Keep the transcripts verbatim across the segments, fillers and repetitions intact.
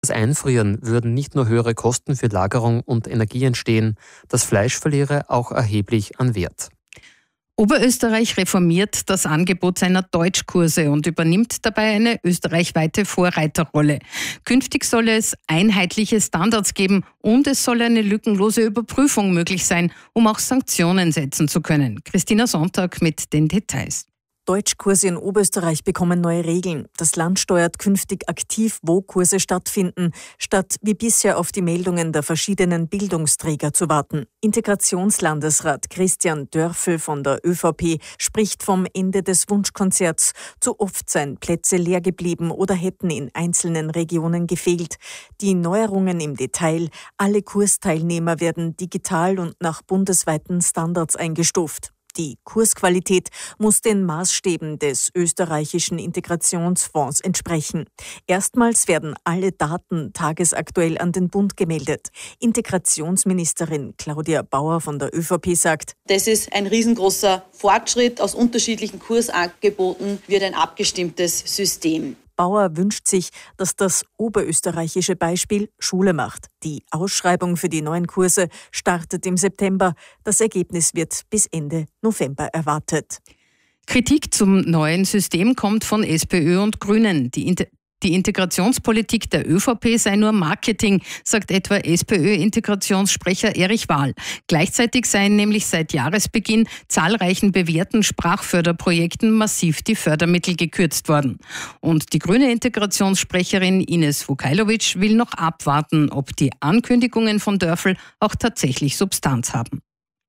das Einfrieren würden nicht nur höhere Kosten für Lagerung und Energie entstehen, das Fleisch verliere auch erheblich an Wert. Oberösterreich reformiert das Angebot seiner Deutschkurse und übernimmt dabei eine österreichweite Vorreiterrolle. Künftig soll es einheitliche Standards geben und es soll eine lückenlose Überprüfung möglich sein, um auch Sanktionen setzen zu können. Christina Sonntag mit den Details. Deutschkurse in Oberösterreich bekommen neue Regeln. Das Land steuert künftig aktiv, wo Kurse stattfinden, statt wie bisher auf die Meldungen der verschiedenen Bildungsträger zu warten. Integrationslandesrat Christian Dörfel von der ÖVP spricht vom Ende des Wunschkonzerts. Zu oft seien Plätze leer geblieben oder hätten in einzelnen Regionen gefehlt. Die Neuerungen im Detail: Alle Kursteilnehmer werden digital und nach bundesweiten Standards eingestuft. Die Kursqualität muss den Maßstäben des österreichischen Integrationsfonds entsprechen. Erstmals werden alle Daten tagesaktuell an den Bund gemeldet. Integrationsministerin Claudia Bauer von der ÖVP sagt: Das ist ein riesengroßer Fortschritt. Aus unterschiedlichen Kursangeboten wird ein abgestimmtes System. Bauer wünscht sich, dass das oberösterreichische Beispiel Schule macht. Die Ausschreibung für die neuen Kurse startet im September. Das Ergebnis wird bis Ende November erwartet. Kritik zum neuen System kommt von SPÖ und Grünen. Die Inter- Die Integrationspolitik der ÖVP sei nur Marketing, sagt etwa SPÖ-Integrationssprecher Erich Wahl. Gleichzeitig seien nämlich seit Jahresbeginn zahlreichen bewährten Sprachförderprojekten massiv die Fördermittel gekürzt worden. Und die grüne Integrationssprecherin Ines Vukajlovic will noch abwarten, ob die Ankündigungen von Dörfel auch tatsächlich Substanz haben.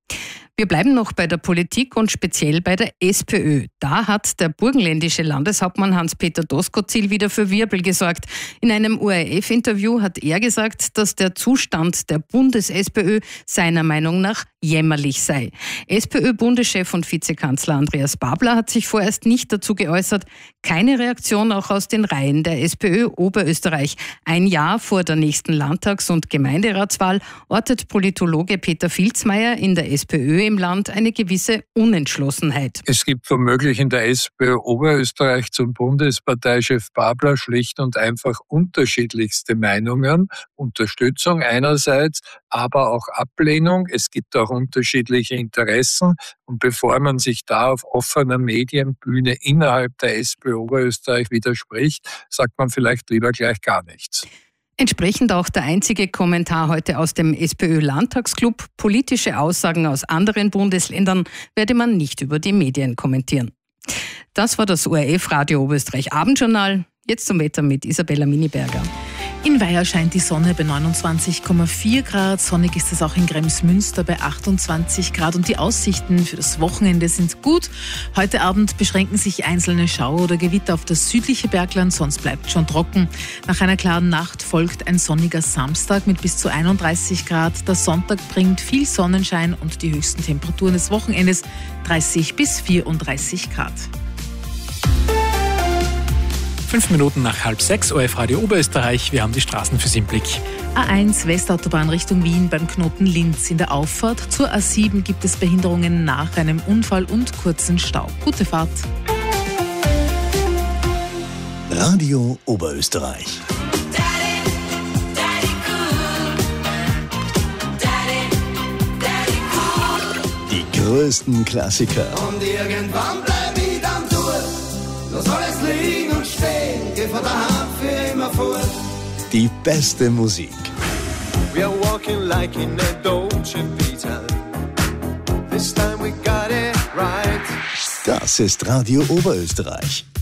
Wir bleiben noch bei der Politik und speziell bei der SPÖ. Da hat der burgenländische Landeshauptmann Hans-Peter Doskozil wieder für Wirbel gesorgt. In einem O R F-Interview hat er gesagt, dass der Zustand der Bundes-SPÖ seiner Meinung nach jämmerlich sei. SPÖ-Bundeschef und Vizekanzler Andreas Babler hat sich vorerst nicht dazu geäußert. Keine Reaktion auch aus den Reihen der SPÖ Oberösterreich. Ein Jahr vor der nächsten Landtags- und Gemeinderatswahl ortet Politologe Peter Filzmeier in der SPÖ im Land eine gewisse Unentschlossenheit. Es gibt womöglich in der SPÖ Oberösterreich zum Bundesparteichef Babler schlicht und einfach unterschiedlichste Meinungen. Unterstützung einerseits, aber auch Ablehnung. Es gibt auch unterschiedliche Interessen. Und bevor man sich da auf offener Medienbühne innerhalb der SPÖ Oberösterreich widerspricht, sagt man vielleicht lieber gleich gar nichts. Entsprechend auch der einzige Kommentar heute aus dem SPÖ-Landtagsclub. Politische Aussagen aus anderen Bundesländern werde man nicht über die Medien kommentieren. Das war das O R F Radio Oberösterreich Abendjournal. Jetzt zum Wetter mit Isabella Miniberger. In Weiher scheint die Sonne bei neunundzwanzig Komma vier Grad. Sonnig ist es auch in Kremsmünster bei achtundzwanzig Grad. Und die Aussichten für das Wochenende sind gut. Heute Abend beschränken sich einzelne Schauer oder Gewitter auf das südliche Bergland, sonst bleibt schon trocken. Nach einer klaren Nacht folgt ein sonniger Samstag mit bis zu einunddreißig Grad. Der Sonntag bringt viel Sonnenschein und die höchsten Temperaturen des Wochenendes dreißig bis vierunddreißig Grad. Fünf Minuten nach halb sechs, O R F Radio Oberösterreich. Wir haben die Straßen für Sie im Blick. A eins Westautobahn Richtung Wien beim Knoten Linz. In der Auffahrt zur A sieben gibt es Behinderungen nach einem Unfall und kurzen Stau. Gute Fahrt. Radio Oberösterreich. Die größten Klassiker. Und irgendwann bleib ich dann durch. Lass alles liegen und stehen. Geh von daheim für immer fort. Die beste Musik. We are walking like in a Dolce Vita. This time we got it right. Das ist Radio Oberösterreich.